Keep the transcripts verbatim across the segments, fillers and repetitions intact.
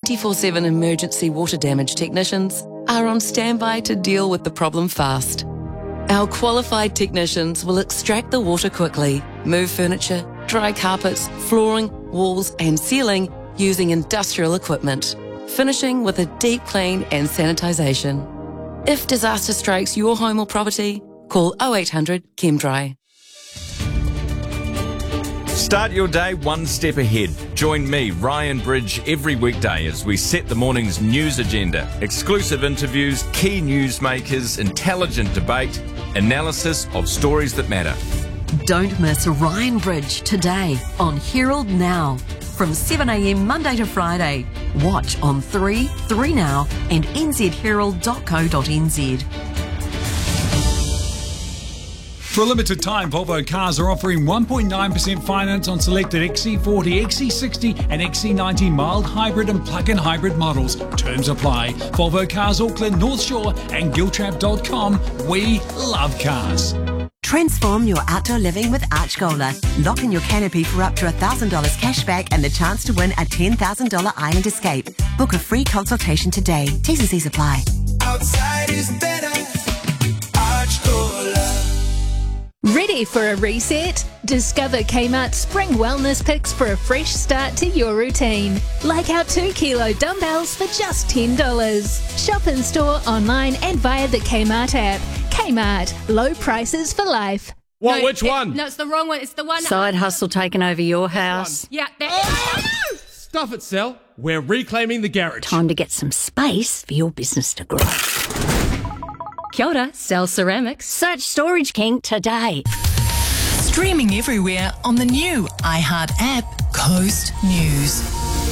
twenty-four seven emergency water damage technicians are on standby to deal with the problem fast. Our qualified technicians will extract the water quickly, move furniture, dry carpets, flooring, walls and ceiling using industrial equipment, finishing with a deep clean and sanitisation. If disaster strikes your home or property, call oh eight hundred ChemDry. Start your day one step ahead. Join me, Ryan Bridge, every weekday as we set the morning's news agenda. Exclusive interviews, key newsmakers, intelligent debate, analysis of stories that matter. Don't miss Ryan Bridge today on Herald Now from seven a m Monday to Friday. Watch on three, three Now and n z herald dot co dot n z. For a limited time, Volvo Cars are offering one point nine percent finance on selected X C forty, X C sixty and X C ninety mild hybrid and plug-in hybrid models. Terms apply. Volvo Cars Auckland, North Shore and giltrap dot com. We love cars. Transform your outdoor living with Archgola. Lock in your canopy for up to one thousand dollars cash back and the chance to win a ten thousand dollars Island Escape. Book a free consultation today. T's and C's apply. Outside is better. Archgola. Ready for a reset? Discover Kmart Spring Wellness Picks for a fresh start to your routine. Like our two kilo dumbbells for just ten dollars. Shop in store, online and via the Kmart app. Kmart, low prices for life. What? No, which it, one? No, it's the wrong one. It's the one. Side hustle taking over your house. Yeah, that. Oh! Stuff it, Sal. We're reclaiming the garage. Time to get some space for your business to grow. Kia ora, Cell Ceramics. Search Storage King today. Streaming everywhere on the new iHeart app, Coast News.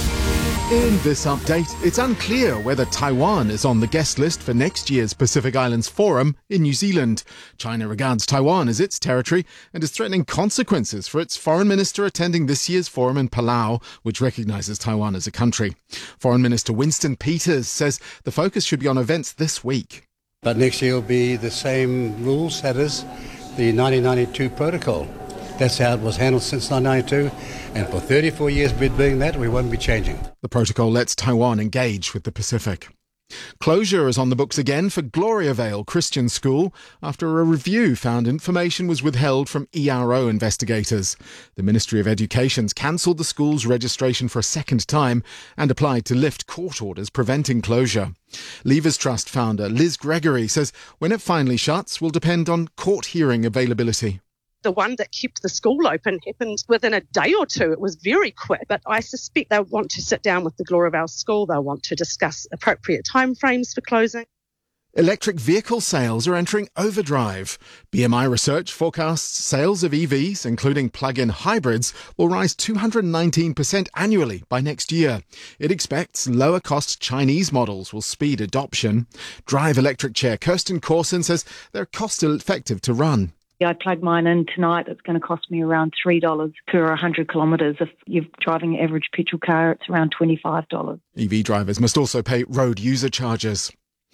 In this update, it's unclear whether Taiwan is on the guest list for next year's Pacific Islands Forum in New Zealand. China regards Taiwan as its territory and is threatening consequences for its foreign minister attending this year's forum in Palau, which recognises Taiwan as a country. Foreign Minister Winston Peters says the focus should be on events this week. But next year will be the same rules, that is, the nineteen ninety-two protocol. That's how it was handled since nineteen ninety-two, and for thirty-four years we've been doing that, we won't be changing. The protocol lets Taiwan engage with the Pacific. Closure is on the books again for Gloriavale Christian School after a review found information was withheld from E R O investigators. The Ministry of Education's cancelled the school's registration for a second time and applied to lift court orders preventing closure. Leavers Trust founder Liz Gregory says when it finally shuts will depend on court hearing availability. The one that kept the school open happened within a day or two. It was very quick, but I suspect they'll want to sit down with the Gloriavale School. They'll want to discuss appropriate timeframes for closing. Electric vehicle sales are entering overdrive. B M I Research forecasts sales of E Vs, including plug-in hybrids, will rise two hundred nineteen percent annually by next year. It expects lower-cost Chinese models will speed adoption. Drive Electric Chair Kirsten Corson says they're cost-effective to run. I plug mine in tonight. It's going to cost me around three dollars per one hundred kilometres. If you're driving an average petrol car, it's around twenty-five dollars. E V drivers must also pay road user charges.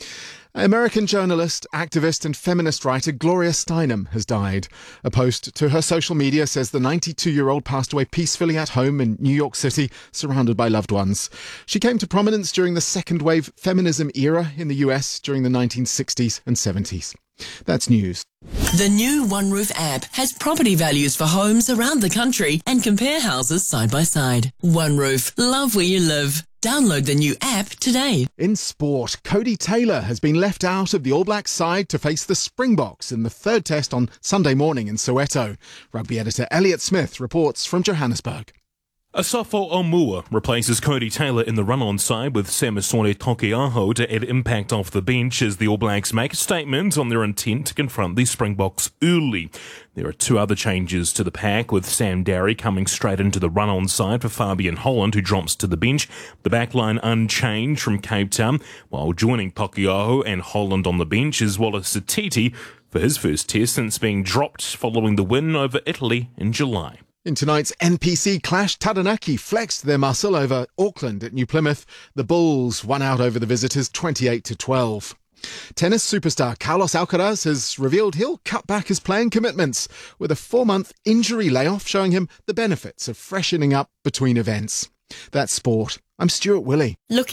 American journalist, activist and feminist writer Gloria Steinem has died. A post to her social media says the ninety-two-year-old passed away peacefully at home in New York City, surrounded by loved ones. She came to prominence during the second-wave feminism era in the U S during the nineteen sixties and seventies. That's news. The new One Roof app has property values for homes around the country and compare houses side by side. One Roof, love where you live. Download the new app today. In sport, Cody Taylor has been left out of the All Blacks side to face the Springboks in the third test on Sunday morning in Soweto. Rugby editor Elliot Smith reports from Johannesburg. Asafo Omua replaces Cody Taylor in the run-on side with Samisole Tokeaho to add impact off the bench as the All Blacks make a statement on their intent to confront the Springboks early. There are two other changes to the pack, with Sam Darry coming straight into the run-on side for Fabian Holland, who drops to the bench. The backline unchanged from Cape Town, while joining Tokeaho and Holland on the bench is Wallace Satiti for his first test since being dropped following the win over Italy in July. In tonight's N P C clash, Taranaki flexed their muscle over Auckland at New Plymouth. The Bulls won out over the visitors twenty-eight to twelve. Tennis superstar Carlos Alcaraz has revealed he'll cut back his playing commitments, with a four-month injury layoff showing him the benefits of freshening up between events. That's sport. I'm Stuart Willey. Look